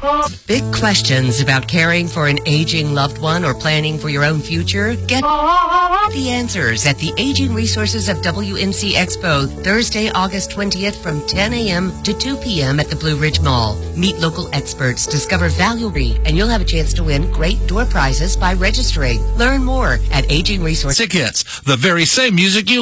Big questions about caring for an aging loved one or planning for your own future? Get the answers at the Aging Resources of WNC Expo, Thursday, August 20th from 10 a.m. to 2 p.m. at the Blue Ridge Mall. Meet local experts, discover value, and you'll have a chance to win great door prizes by registering. Learn more at Aging Resources. Hits, the very same music you